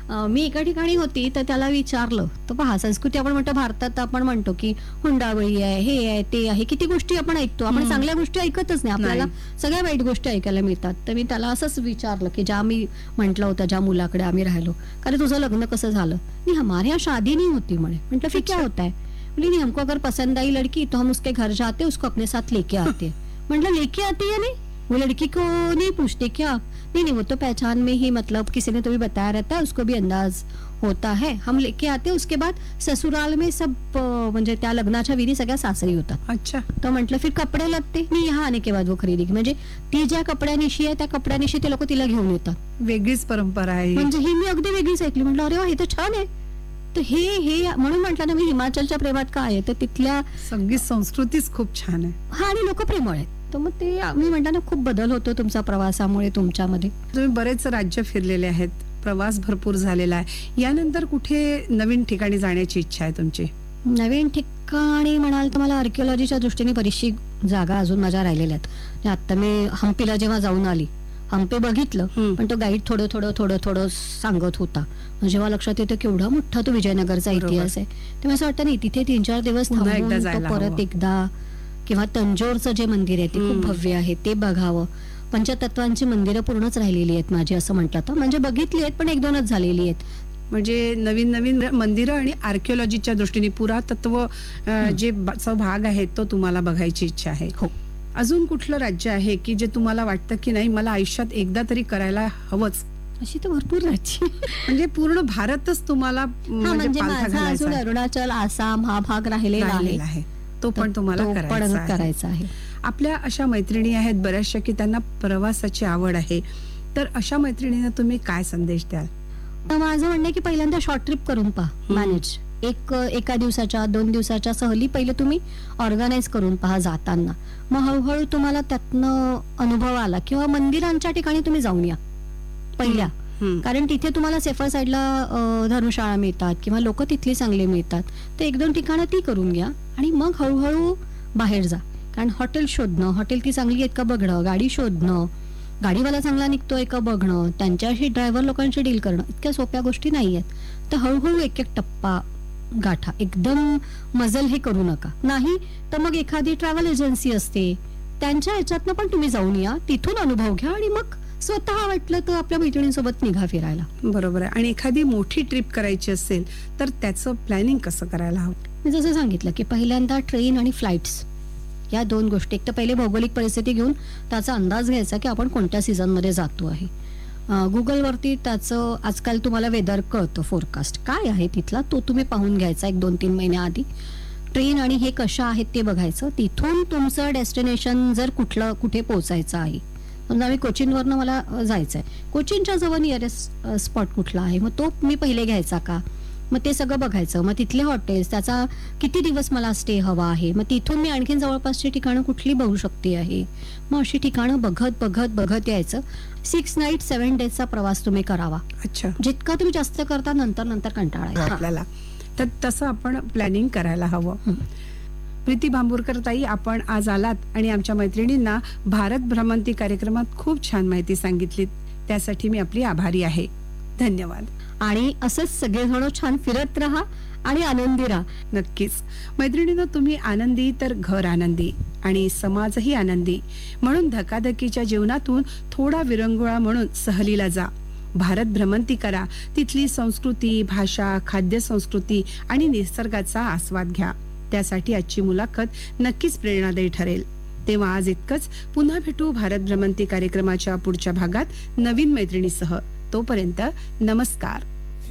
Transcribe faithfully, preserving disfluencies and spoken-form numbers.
अं, मी एका ठिकाणी होती तर त्याला विचारलं, तर पहा संस्कृती आपण म्हणतो भारतात आपण म्हणतो की हुंडाबळी आहे, हे आहे, ते आहे, किती गोष्टी आपण ऐकतो. आपण हम्म. चांगल्या गोष्टी ऐकतच नाही, आपल्याला नाही. सगळ्या वाईट गोष्टी ऐकायला मिळतात. तर मी त्याला असंच विचारलं की ज्या मी म्हटलं होतं ज्या मुलाकडे आम्ही राहिलो, अरे तुझं लग्न कसं झालं? नहीं हमारे यहाँ शादी नहीं होती म्हणे. म्हटलं फिर क्या होता है? बोली नहीं हमको अगर पसंद आई लड़की तो हम उसके घर जाते उसको अपने साथ लेके आते. म्हटलं लेके आती है नहीं, वो लड़की को नहीं पूछते क्या? नहीं नहीं वो तो पहचान में ही मतलब किसी ने तो भी बताया रहता है, उसको भी अंदाज होता है, हम लेके आते उसके बाद ससुराल में सब अं, म्हणजे त्या लग्नाच्या विधी सगळ्या सासरी होतात. अच्छा. तो म्हटलं फिर कपडे लगते नहीं यहाँ आने के बाद वो खरीदी, म्हणजे ती ज्या कपड्यानिशी आहे त्या कपड्यानिशी ते लोक तिला घेऊन येतात. वेगळीच परंपरा आहे ही. म्हणजे ही मी अगदी वेगळीच ऐकली. म्हटलं अरे वा हे तर छान आहे. तर हे हे म्हणून म्हटलं ना मी हिमाचलच्या प्रेमात काय आहे तर तिथल्या संगीत संस्कृतीच खूप छान आहे. हा आणि लोक प्रेमळ आहेत. तर मग ते मी म्हटलं ना खूप बदल होतो तुमचा प्रवासामुळे तुमच्यामध्ये. तुम्ही बरेच राज्य फिरलेले आहेत, प्रवास भरपूर झालेला आहे. यानंतर कुठे नवीन ठिकाणी जाण्याची इच्छा आहे तुमची? नवीन ठिकाणी म्हणाल तर मला आर्किओलॉजीच्या दृष्टीने बरीचशी जागा अजून माझ्या राहिलेल्या आहेत. आता मी हम्पीला जेव्हा जाऊन आली, हम्पी बघितलं हम्म. पण तो गाईड थोडं थोडं थोडं थोडं सांगत होता. मग जेव्हा लक्षात येतं केवढा मोठा तो विजयनगरचा बरोबर. इतिहास आहे, तेव्हा असं वाटतं नाही तिथे तीन चार दिवस पुन्हा थांबून एकदा तो जायला परत हवं. एकदा, किंवा तंजोरचं जे मंदिर आहे ते खूप हम्म. भव्य आहे ते बघावं. पंचतत्वांची मंदिरं पूर्णच राहिलेली आहेत माझी असं म्हटलं तर, म्हणजे बघितली आहेत पण एक दोनच झालेली आहेत. म्हणजे नवीन नवीन मंदिरं आणि आर्किओलॉजीच्या दृष्टीने पुरातत्व अं, जे बा- चा भाग आहे तो तुम्हाला बघायची इच्छा आहे. हो. अजून कुठलं राज्य आहे की जे तुम्हाला वाटतं की नाही मला आयुष्यात एकदा तरी करायला हवंच? अशी तर भरपूर राज्य. म्हणजे पूर्ण भारतच तुम्हाला हा म्हणजे म्हणजे पालथा माझा घालायचा अजून आहे. अरुणाचल आसाम हा भाग राहिलेला राहिलेला आहे, आहे तो पण तर तुम्हाला तो पण करायचा आहे. करायचा आहे. आपल्या अशा मैत्रिणी आहेत बऱ्याचशा की त्यांना प्रवासाची आवड आहे, तर अशा मैत्रिणींना तुम्ही काय संदेश द्याल? तर माझं म्हणणं आहे की पहिल्यांदा शॉर्ट ट्रिप करून पहा, मॅनेज. एक एका दिवसाच्या दोन दिवसाच्या सहली पहिले तुम्ही ऑर्गनाईज करून पहा जाताना. मग हळूहळू तुम्हाला त्यातनं अनुभव आला किंवा मंदिरांच्या ठिकाणी तुम्ही जाऊन या पहिल्या, हम्म. कारण तिथे तुम्हाला सेफर साईडला अं, धर्मशाळा मिळतात किंवा लोक तिथली चांगले मिळतात. तर एक दोन ठिकाणं ती करून घ्या आणि मग हळूहळू बाहेर जा. कारण हॉटेल शोधणं, हॉटेल ती चांगली आहेत का बघणं, गाडी शोधणं, गाडीवाला चांगला निघतोय का बघणं, त्यांच्याशी ड्रायव्हर लोकांशी डील करणं इतक्या सोप्या गोष्टी नाही आहेत. तर हळूहळू एक एक टप्पा गाठा, एकदम मजल हे करू नका. नाही तर मग एखादी ट्रॅव्हल एजन्सी असते त्यांच्या ह्याच्यातनं पण तुम्ही जाऊन या, तिथून अनुभव घ्या आणि मग स्वतः वाटलं तर आपल्या मैत्रिणींसोबत निघा फिरायला. बरोबर आहे. आणि एखादी मोठी ट्रिप करायची असेल तर त्याचं प्लॅनिंग कसं करायला हवं? मी जसं सांगितलं की पहिल्यांदा ट्रेन आणि फ्लाईट्स या दोन गोष्टी, एक तर पहिले भौगोलिक परिस्थिती घेऊन त्याचा अंदाज घ्यायचा की आपण कोणत्या सीझनमध्ये जातो आहे. गुगलवरती त्याचं आजकाल तुम्हाला वेदर कळतं, फोरकास्ट काय आहे तिथला तो तुम्ही पाहून घ्यायचा एक दोन तीन महिन्याआधी. ट्रेन आणि हे कशा आहेत ते बघायचं. तिथून तुमचं डेस्टिनेशन जर कुठलं कुठे पोहोचायचं आहे, समजा मी कोचीनवरनं मला अ, जायचं आहे, कोचीनच्या जवळ नियरेस्ट स्पॉट कुठला आहे मग तो मी पहिले घ्यायचा का, मग ते सगळं बघायचं. मग तिथले हॉटेल्स, त्याचा किती दिवस मला स्टे हवा आहे, मग तिथून मी आणखीन जवळपासची ठिकाणं कुठली बघू शकते आहे, मग अशी ठिकाणं बघत बघत बघत यायचं. सिक्स नाईट सेव्हन डेजचा प्रवास तुम्ही करावा. अच्छा. जितका तुम्ही जास्त करता नंतर नंतर कंटाळा येतो. आपल्याला तर तसं आपण प्लॅनिंग करायला हवं. हं. प्रीती भांबूरकर ताई, आपण आज आलात आणि आमच्या मैत्रिणींना भारत भ्रमंती कार्यक्रमात खूप छान माहिती सांगितलीत, त्यासाठी मी आपली आभारी आहे. धन्यवाद. आणि असंच सगळेजण छान फिरत राहा आणि आनंदी राहा. नक्कीच मैत्रिणींनो, तुम्ही आनंदी तर घर आनंदी आणि समाजही आनंदी. म्हणून धकाधकीच्या जीवनातून थोडा विरंगुळा म्हणून सहलीला जा, भारत भ्रमंती करा, तिथली संस्कृती, भाषा, खाद्य संस्कृती आणि निसर्गाचा आस्वाद घ्या. त्यासाठी आजची मुलाखत नक्कीच प्रेरणादायी ठरेल. तेव्हा आज इतकंच. पुन्हा भेटू भारत भ्रमंती कार्यक्रमाच्या पुढच्या भागात नवीन मैत्रिणीसह. तोपर्यंत नमस्कार.